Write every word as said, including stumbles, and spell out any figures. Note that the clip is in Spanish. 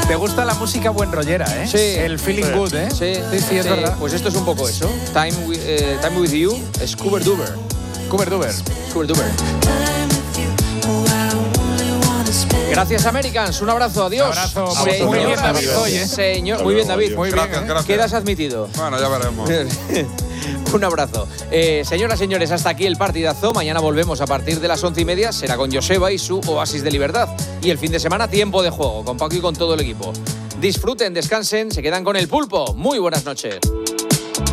Te gusta la música buen rollera, ¿eh? Sí. El feeling sí. good, ¿eh? Sí, sí, sí, es sí. verdad. Pues esto es un poco eso. Time with, eh, Time with You, Scuba Duber. Scuba Duber. Scuba Duber. Gracias, Americans. Un abrazo. Adiós. Un abrazo. Señor, Muy bien, David, hoy, ¿eh? Señor, muy bien, David. Muy gracias, bien, ¿eh? gracias. Quedas admitido. Bueno, ya veremos. Un abrazo. Eh, señoras, señores, hasta aquí el partidazo. Mañana volvemos a partir de las once y media. Será con Joseba y su Oasis de Libertad. Y el fin de semana, tiempo de juego, con Paco y con todo el equipo. Disfruten, descansen, se quedan con el pulpo. Muy buenas noches.